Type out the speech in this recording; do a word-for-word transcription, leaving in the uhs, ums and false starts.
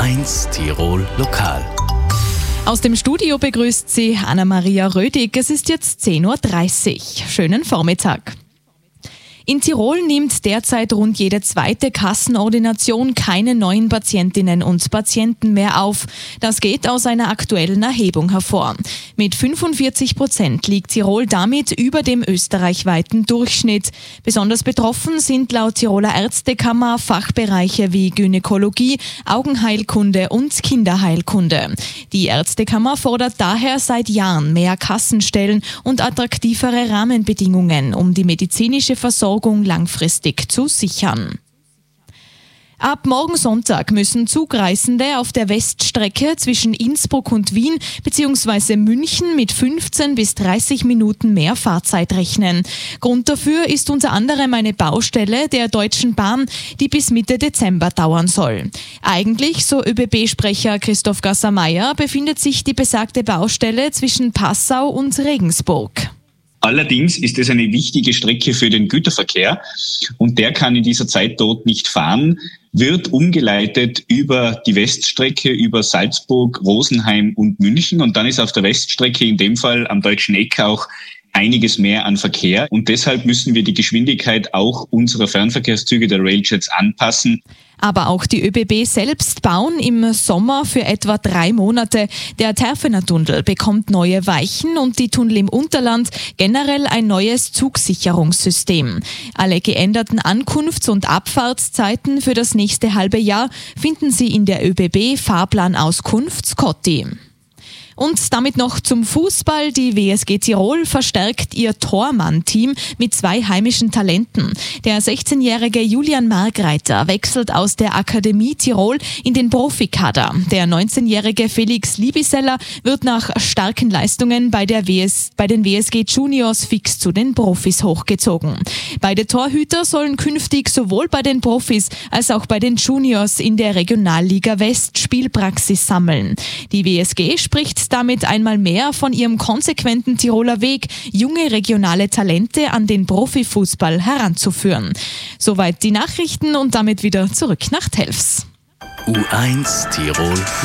eins Tirol Lokal. Aus dem Studio begrüßt Sie Anna-Maria Rödig. Es ist jetzt zehn Uhr dreißig. Schönen Vormittag. In Tirol nimmt derzeit rund jede zweite Kassenordination keine neuen Patientinnen und Patienten mehr auf. Das geht aus einer aktuellen Erhebung hervor. Mit fünfundvierzig Prozent liegt Tirol damit über dem österreichweiten Durchschnitt. Besonders betroffen sind laut Tiroler Ärztekammer Fachbereiche wie Gynäkologie, Augenheilkunde und Kinderheilkunde. Die Ärztekammer fordert daher seit Jahren mehr Kassenstellen und attraktivere Rahmenbedingungen, um die medizinische Versorgung langfristig zu sichern. Ab morgen Sonntag müssen Zugreisende auf der Weststrecke zwischen Innsbruck und Wien bzw. München mit fünfzehn bis dreißig Minuten mehr Fahrzeit rechnen. Grund dafür ist unter anderem eine Baustelle der Deutschen Bahn, die bis Mitte Dezember dauern soll. Eigentlich, so ÖBB-Sprecher Christoph Gasser-Meier, befindet sich die besagte Baustelle zwischen Passau und Regensburg. Allerdings ist es eine wichtige Strecke für den Güterverkehr und der kann in dieser Zeit dort nicht fahren, wird umgeleitet über die Weststrecke, über Salzburg, Rosenheim und München und dann ist auf der Weststrecke in dem Fall am Deutschen Eck auch einiges mehr an Verkehr und deshalb müssen wir die Geschwindigkeit auch unserer Fernverkehrszüge der Railjets anpassen. Aber auch die ÖBB selbst bauen im Sommer für etwa drei Monate. Der Terfener-Tunnel bekommt neue Weichen und die Tunnel im Unterland generell ein neues Zugsicherungssystem. Alle geänderten Ankunfts- und Abfahrtszeiten für das nächste halbe Jahr finden Sie in der ÖBB-Fahrplanauskunft Scotty. Und damit noch zum Fußball. Die W S G Tirol verstärkt ihr Tormann-Team mit zwei heimischen Talenten. Der sechzehnjährige Julian Margreiter wechselt aus der Akademie Tirol in den Profikader. Der neunzehnjährige Felix Liebiseller wird nach starken Leistungen bei, der W S, bei den W S G Juniors fix zu den Profis hochgezogen. Beide Torhüter sollen künftig sowohl bei den Profis als auch bei den Juniors in der Regionalliga West Spielpraxis sammeln. Die W S G spricht damit einmal mehr von ihrem konsequenten Tiroler Weg, junge regionale Talente an den Profifußball heranzuführen. Soweit die Nachrichten und damit wieder zurück nach Telfs. U eins Tirol